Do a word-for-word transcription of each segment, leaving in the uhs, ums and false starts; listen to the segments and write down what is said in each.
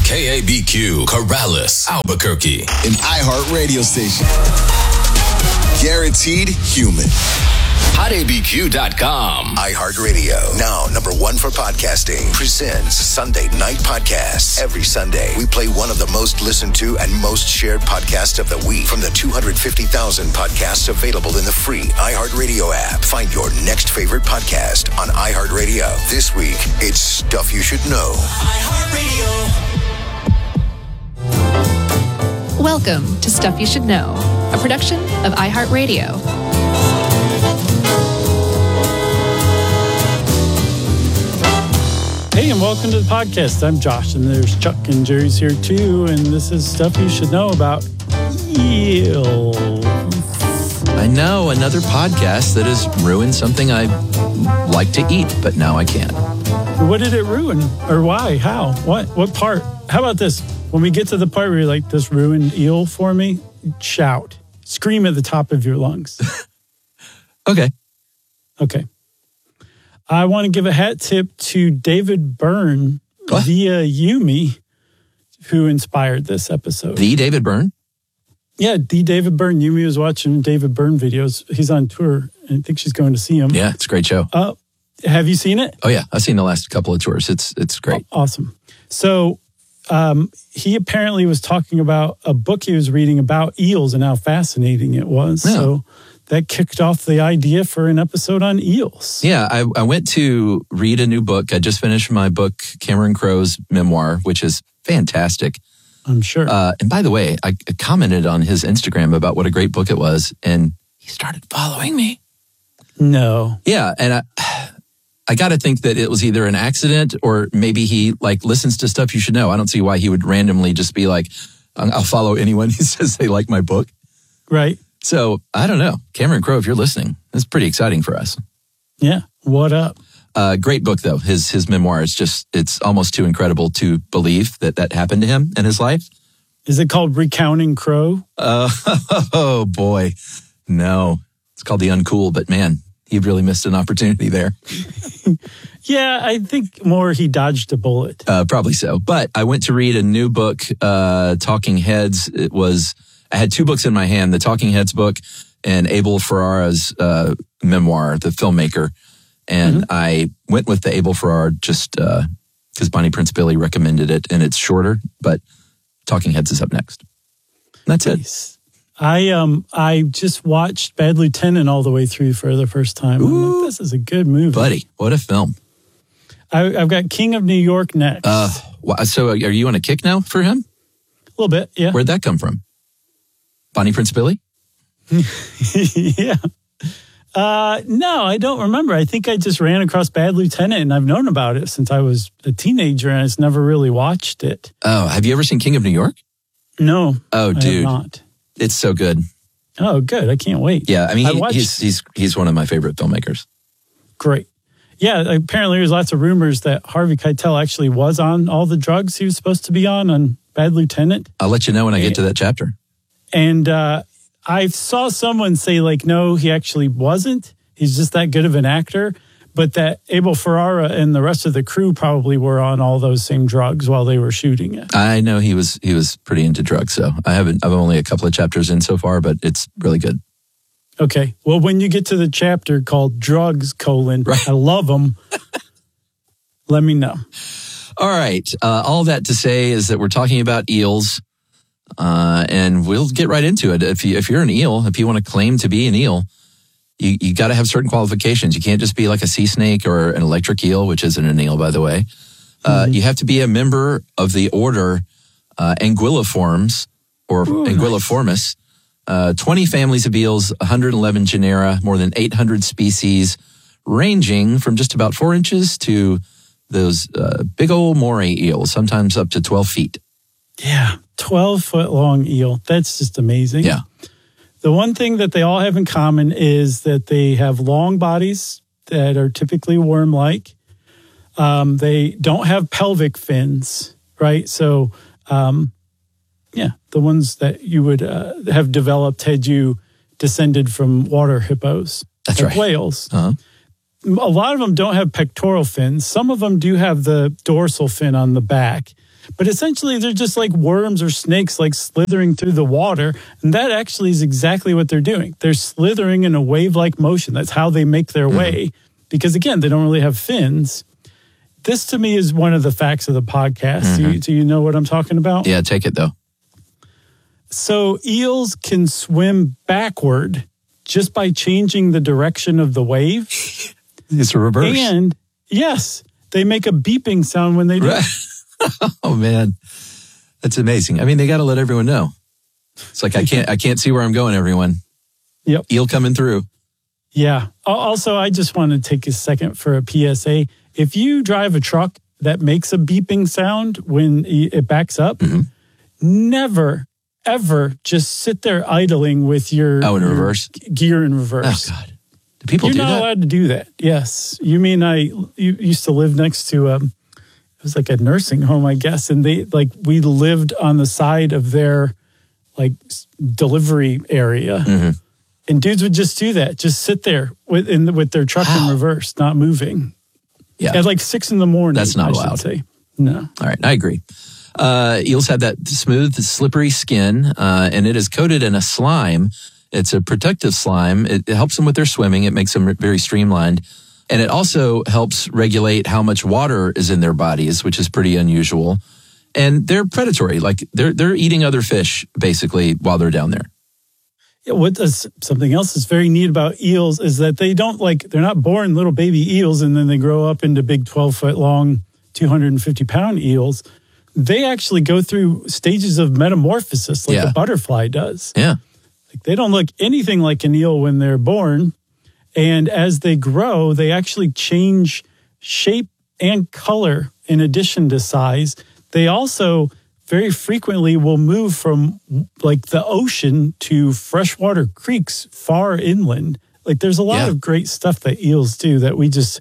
K A B Q, Corrales, Albuquerque. An iHeart radio station. Guaranteed human. hot A B Q dot com. iHeartRadio, now number one for podcasting, presents Sunday Night Podcasts. Every Sunday, we play one of the most listened to and most shared podcasts of the week from the two hundred fifty thousand podcasts available in the free iHeartRadio app. Find your next favorite podcast on iHeartRadio. This week, it's Stuff You Should Know. iHeartRadio. Welcome to Stuff You Should Know, a production of iHeartRadio. Hey, and welcome to the podcast. I'm Josh, and there's Chuck and Jerry's here too, and this is Stuff You Should Know about eels. I know, another podcast that has ruined something I like to eat, but now I can't. What did it ruin? Or why? How? What? What part? How about this? When we get to the part where you're like, this ruined eel for me, shout. Scream at the top of your lungs. Okay. Okay. I want to give a hat tip to David Byrne What? via Yumi, who inspired this episode. The David Byrne? Yeah, the David Byrne. Yumi was watching David Byrne videos. He's on tour, and I think she's going to see him. Yeah, it's a great show. Uh, have you seen it? Oh, yeah. I've seen the last couple of tours. It's it's great. Oh, awesome. So um, he apparently was talking about a book he was reading about eels and how fascinating it was. Yeah. So that kicked off the idea for an episode on eels. Yeah, I, I went to read a new book. I just finished my book, Cameron Crowe's memoir, which is fantastic. I'm sure. Uh, and by the way, I commented on his Instagram about what a great book it was, and he started following me. No. Yeah, and I, I got to think that it was either an accident or maybe he like listens to Stuff You Should Know. I don't see why he would randomly just be like, I'll follow anyone who says they like my book. Right. So I don't know. Cameron Crowe, if you're listening, it's pretty exciting for us. Yeah. What up? Uh, great book, though. His his memoir is just, it's almost too incredible to believe that that happened to him in his life. Is it called Recounting Crow? Uh, oh, boy. No. It's called The Uncool, but man, he really missed an opportunity there. Yeah, I think more he dodged a bullet. Uh, probably so. But I went to read a new book, uh, Talking Heads. It was, I had two books in my hand, the Talking Heads book and Abel Ferrara's uh, memoir, the filmmaker. And mm-hmm. I went with the Abel Ferrara just because uh, Bonnie Prince Billy recommended it, and it's shorter, but Talking Heads is up next. And that's nice. it. I um I just watched Bad Lieutenant all the way through for the first time. I'm like, this is a good movie. Buddy, what a film. I, I've got King of New York next. Uh, so are you on a kick now for him? A little bit, yeah. Where'd that come from? Bonnie Prince Billy? Yeah. Uh, no, I don't remember. I think I just ran across Bad Lieutenant, and I've known about it since I was a teenager, and I just never really watched it. Oh, have you ever seen King of New York? No. Oh, dude. I have not. It's so good. Oh, good. I can't wait. Yeah, I mean, I he, watched... he's he's he's one of my favorite filmmakers. Great. Yeah, apparently there's lots of rumors that Harvey Keitel actually was on all the drugs he was supposed to be on on Bad Lieutenant. I'll let you know when I get to that chapter. And uh, I saw someone say, like, no, he actually wasn't. He's just that good of an actor. But that Abel Ferrara and the rest of the crew probably were on all those same drugs while they were shooting it. I know he was he was pretty into drugs, so I haven't. I'm only a couple of chapters in so far, but it's really good. Okay. Well, when you get to the chapter called Drugs, colon, right. I love them, let me know. All right. Uh, all that to say is that we're talking about eels, uh, and we'll get right into it. If, you, if you're an eel, if you want to claim to be an eel, you, you got to have certain qualifications. You can't just be like a sea snake or an electric eel, which isn't an eel, by the way. Uh, mm-hmm. You have to be a member of the order uh, Anguilliformes, or Ooh, Anguilliformis. Nice. Uh, twenty families of eels, one hundred eleven genera, more than eight hundred species, ranging from just about four inches to those uh, big old moray eels, sometimes up to twelve feet. Yeah, twelve foot long eel. That's just amazing. Yeah. The one thing that they all have in common is that they have long bodies that are typically worm-like. Um, they don't have pelvic fins, right? So, um, yeah, the ones that you would uh, have developed had you descended from water hippos. That's like right. Whales. Uh-huh. A lot of them don't have pectoral fins. Some of them do have the dorsal fin on the back. But essentially, they're just like worms or snakes, like slithering through the water. And that actually is exactly what they're doing. They're slithering in a wave-like motion. That's how they make their mm-hmm. way. Because again, they don't really have fins. This to me is one of the facts of the podcast. Mm-hmm. Do, you, do you know what I'm talking about? Yeah, take it though. So eels can swim backward just by changing the direction of the wave. It's a reverse. And yes, they make a beeping sound when they do. Right. Oh man, that's amazing. I mean, they got to let everyone know. It's like I can't, I can't see where I'm going. Everyone. Yep. Eel coming through. Yeah. Also, I just want to take a second for a P S A. If you drive a truck that makes a beeping sound when it backs up, mm-hmm. never, ever just sit there idling with your, oh, in your reverse gear in reverse. Oh God. Do people You're do not that? allowed to do that. Yes. You mean I you used to live next to um it was like a nursing home, I guess, and they like we lived on the side of their like delivery area. Mm-hmm. And dudes would just do that, just sit there with in, with their truck wow. in reverse, not moving. Yeah. At like six in the morning. That's not I allowed. Should say. No. All right, I agree. Uh, eels have that smooth, slippery skin, uh, and it is coated in a slime. It's a protective slime. It, it helps them with their swimming. It makes them very streamlined. And it also helps regulate how much water is in their bodies, which is pretty unusual. And they're predatory. Like they're they're eating other fish, basically, while they're down there. Yeah, what does something else that's very neat about eels is that they don't like, they're not born little baby eels and then they grow up into big twelve foot long, two hundred fifty pound eels. They actually go through stages of metamorphosis like yeah. a butterfly does. Yeah. Like they don't look anything like an eel when they're born. And as they grow, they actually change shape and color in addition to size. They also very frequently will move from like the ocean to freshwater creeks far inland. Like there's a lot yeah. of great stuff that eels do that we just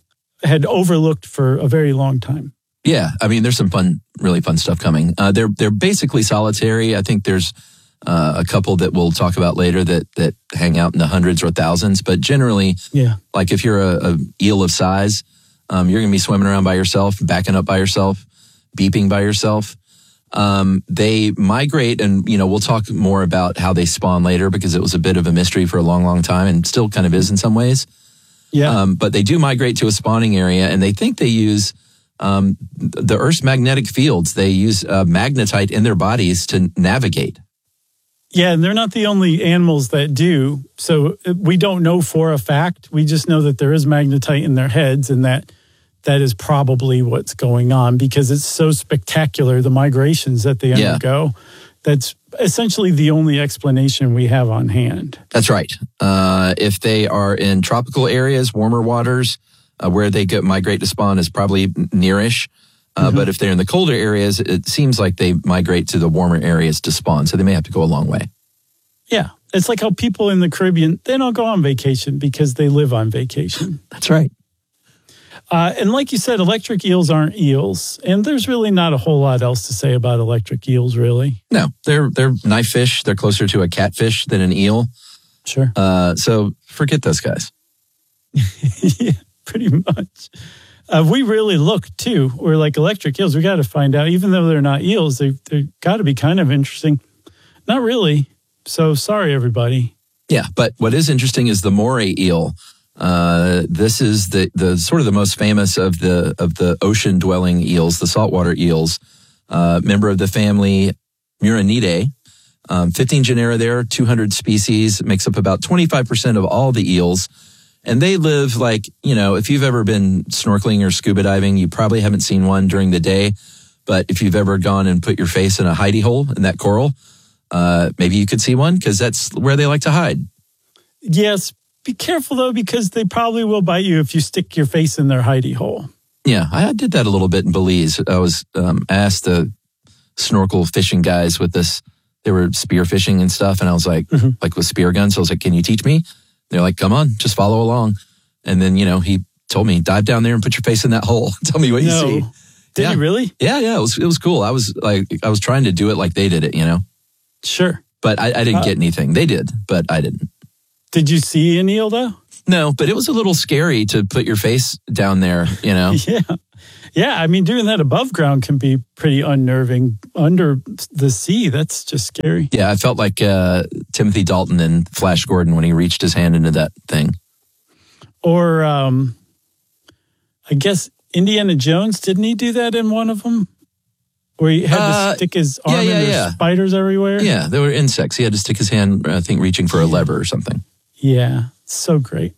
had overlooked for a very long time. Yeah, I mean, there's some fun, really fun stuff coming. Uh, they're they're basically solitary. I think there's uh, a couple that we'll talk about later that that hang out in the hundreds or thousands. But generally, yeah, like if you're a, a eel of size, um, you're going to be swimming around by yourself, backing up by yourself, beeping by yourself. Um, they migrate, and you know we'll talk more about how they spawn later because it was a bit of a mystery for a long, long time, and still kind of is in some ways. Yeah, um, but they do migrate to a spawning area, and they think they use um, the Earth's magnetic fields. They use uh, magnetite in their bodies to navigate. Yeah, and they're not the only animals that do. So we don't know for a fact. We just know that there is magnetite in their heads, and that that is probably what's going on because it's so spectacular, the migrations that they undergo. Yeah. That's essentially the only explanation we have on hand. That's right. Uh, if they are in tropical areas, warmer waters, uh, where they get migrate to spawn is probably nearish. Uh, mm-hmm. But if they're in the colder areas, it seems like they migrate to the warmer areas to spawn. So they may have to go a long way. Yeah. It's like how people in the Caribbean, they don't go on vacation because they live on vacation. That's right. Uh, and like you said, electric eels aren't eels. And there's really not a whole lot else to say about electric eels, really. No, they're they're knife fish. They're closer to a catfish than an eel. Sure. Uh, so forget those guys. Yeah, pretty much. Uh, we really look, too. We're like electric eels. We got to find out. Even though they're not eels, they, they've got to be kind of interesting. Not really. So sorry, everybody. Yeah, but what is interesting is the moray eel. Uh, this is the, the sort of the most famous of the of the ocean dwelling eels, the saltwater eels. Uh, member of the family Murinidae. Um, fifteen genera there, two hundred species, makes up about twenty-five percent of all the eels. And they live like, you know, if you've ever been snorkeling or scuba diving, you probably haven't seen one during the day. But if you've ever gone and put your face in a hidey hole in that coral, uh, maybe you could see one because that's where they like to hide. Yes. Be careful, though, because they probably will bite you if you stick your face in their hidey hole. Yeah, I did that a little bit in Belize. I was um, asked the snorkel fishing guys with this. They were spear fishing and stuff. And I was like, mm-hmm. like with spear guns. So I was like, can you teach me? They're like, come on, just follow along. And then, you know, he told me, dive down there and put your face in that hole. Tell me what no. you see. Did yeah. he really? Yeah, yeah. It was it was cool. I was like, I was trying to do it like they did it, you know? Sure. But I, I didn't uh, get anything. They did, but I didn't. Did you see an eel, though? No, but it was a little scary to put your face down there, you know? Yeah. Yeah, I mean, doing that above ground can be pretty unnerving. Under the sea, that's just scary. Yeah, I felt like uh, Timothy Dalton in Flash Gordon when he reached his hand into that thing. Or, um, I guess Indiana Jones, didn't he do that in one of them? Where he had Uh, to stick his arm yeah, yeah, in, there's yeah. spiders everywhere? Yeah, there were insects. He had to stick his hand, I think, reaching for a lever or something. Yeah, so great.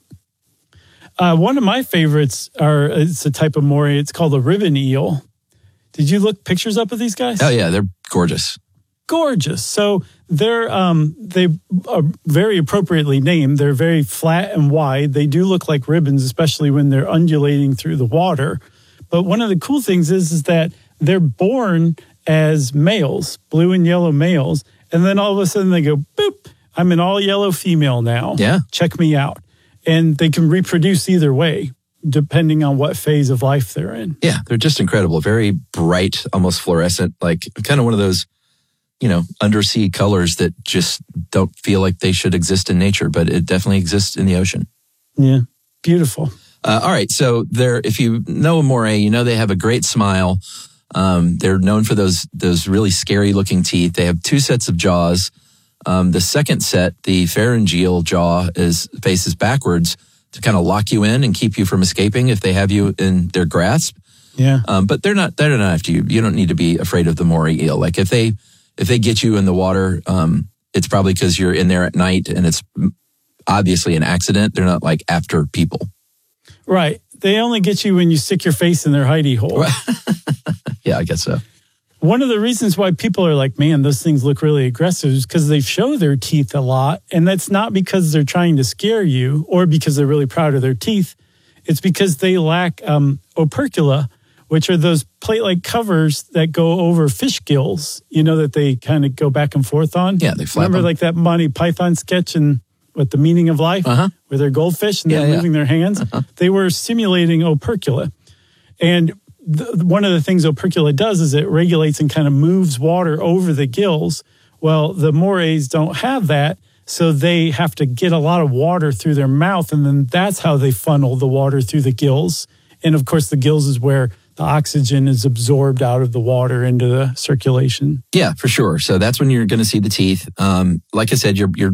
Uh, one of my favorites are, it's a type of moray. It's called a ribbon eel. Did you look pictures up of these guys? Oh, yeah, they're gorgeous. Gorgeous. So they're, um, they are very appropriately named. They're very flat and wide. They do look like ribbons, especially when they're undulating through the water. But one of the cool things is, is that they're born as males, blue and yellow males. And then all of a sudden they go, boop, I'm an all yellow female now. Yeah. Check me out. And they can reproduce either way, depending on what phase of life they're in. Yeah, they're just incredible. Very bright, almost fluorescent, like kind of one of those, you know, undersea colors that just don't feel like they should exist in nature, but it definitely exists in the ocean. Yeah. Beautiful. Uh, all right. So they're, if you know a moray, you know they have a great smile. Um, they're known for those those really scary looking teeth. They have two sets of jaws. Um, the second set, the pharyngeal jaw, is faces backwards to kind of lock you in and keep you from escaping if they have you in their grasp. Yeah. Um, but they're not they're not after you. You don't need to be afraid of the moray eel. Like if they if they get you in the water, um, it's probably because you're in there at night and it's obviously an accident. They're not like after people. Right. They only get you when you stick your face in their hidey hole. Yeah, I guess so. One of the reasons why people are like, man, those things look really aggressive is because they show their teeth a lot. And that's not because they're trying to scare you or because they're really proud of their teeth. It's because they lack um, opercula, which are those plate-like covers that go over fish gills, you know, that they kind of go back and forth on. Yeah, they flap Remember them. like that Monty Python sketch in What the Meaning of Life, Uh-huh. where they're goldfish and Yeah, they're yeah. moving their hands? Uh-huh. They were simulating opercula. And the, one of the things opercula does is it regulates and kind of moves water over the gills. Well, the morays don't have that, so they have to get a lot of water through their mouth, and then that's how they funnel the water through the gills. And of course, the gills is where the oxygen is absorbed out of the water into the circulation. Yeah, for sure. So that's when you're going to see the teeth. Um, like I said, you're you're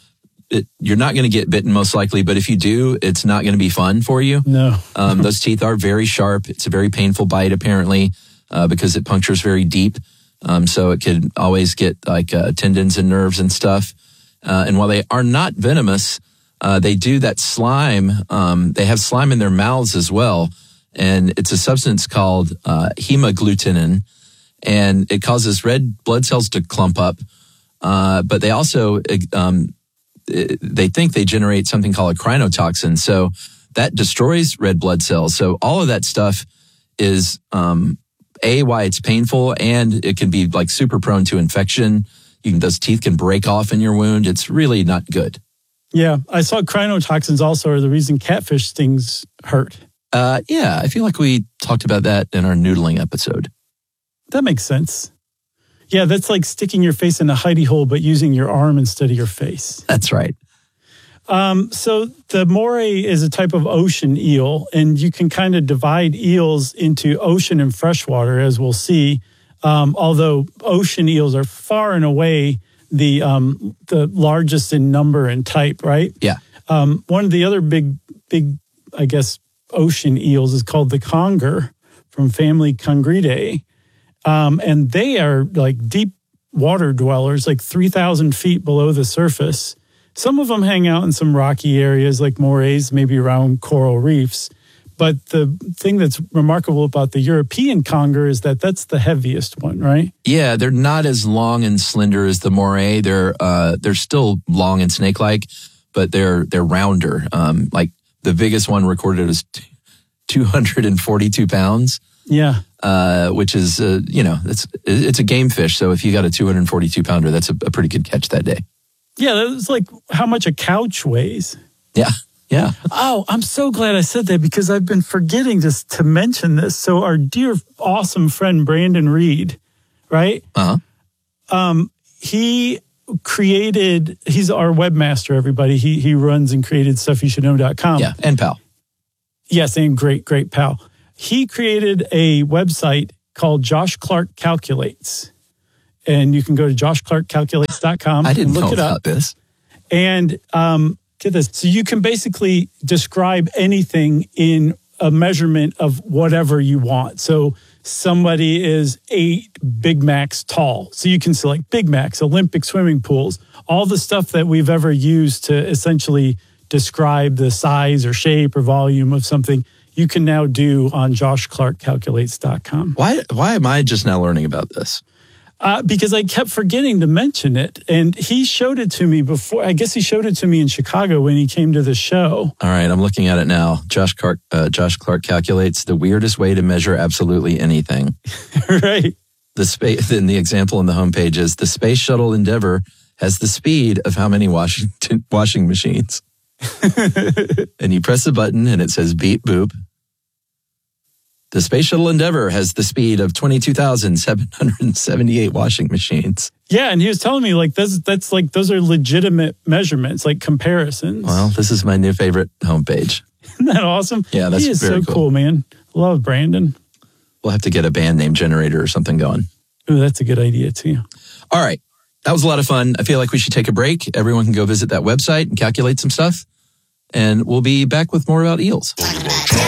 it, you're not going to get bitten most likely, but if you do, it's not going to be fun for you. No. Um, those teeth are very sharp. It's a very painful bite, apparently, uh, because it punctures very deep. Um, so it could always get like uh, tendons and nerves and stuff. Uh, and while they are not venomous, uh, they do that slime. Um, they have slime in their mouths as well. And it's a substance called uh, hemagglutinin, and it causes red blood cells to clump up. Uh, but they also, um, they think they generate something called a crinotoxin. So that destroys red blood cells. So all of that stuff is, um, A, why it's painful, and it can be like super prone to infection. You can, those teeth can break off in your wound. It's really not good. Yeah, I saw crinotoxins also are the reason catfish stings hurt. Uh, yeah, I feel like we talked about that in our noodling episode. That makes sense. Yeah, that's like sticking your face in a hidey hole, but using your arm instead of your face. That's right. Um, so the moray is a type of ocean eel, and you can kind of divide eels into ocean and freshwater, as we'll see. Um, although ocean eels are far and away the um, the largest in number and type, right? Yeah. Um, one of the other big, big, I guess, ocean eels is called the conger from family Congridae. Um, and they are like deep water dwellers, like three thousand feet below the surface. Some of them hang out in some rocky areas like morays, maybe around coral reefs. But the thing that's remarkable about the European conger is that that's the heaviest one, right? Yeah, they're not as long and slender as the moray. They're uh, they're still long and snake-like, but they're they're rounder. Um, like the biggest one recorded is two hundred forty-two pounds. Yeah. Uh, which is, uh, you know, it's it's a game fish. So if you got a two hundred forty-two pounder, that's a, a pretty good catch that day. Yeah, that's like how much a couch weighs. Yeah, yeah. Oh, I'm so glad I said that because I've been forgetting just to mention this. So our dear, awesome friend, Brandon Reed, right? Uh-huh. Um, he created, he's our webmaster, everybody. He he runs and created stuff you should know dot com. Yeah, and pal. Yes, and great, great pal. he created a website called Josh Clark Calculates. And you can go to josh clark calculates dot com I didn't and look know it about up. this. And um, get this. So you can basically describe anything in a measurement of whatever you want. So somebody is eight Big Macs tall. So you can select Big Macs, Olympic swimming pools, all the stuff that we've ever used to essentially describe the size or shape or volume of something. You can now do on josh clark calculates dot com. Why, why am I just now learning about this? Uh, because I kept forgetting to mention it. And he showed it to me before. I guess he showed it to me in Chicago when he came to the show. All right, I'm looking at it now. Josh Clark, uh, Josh Clark calculates the weirdest way to measure absolutely anything. Right. The space. Then the example on the homepage is the Space Shuttle Endeavour has the speed of how many Washington washing machines? And you press a button and it says beep boop. The Space Shuttle Endeavour has the speed of twenty-two thousand seven hundred seventy-eight washing machines. Yeah, and he was telling me like that's that's like those are legitimate measurements, like comparisons. Well, this is my new favorite homepage. Isn't that awesome? Yeah, that's he is very so cool. cool, man. Love Brandon. We'll have to get a band name generator or something going. Ooh, that's a good idea too. All right. That was a lot of fun. I feel like we should take a break. Everyone can go visit that website and calculate some stuff. And we'll be back with more about eels.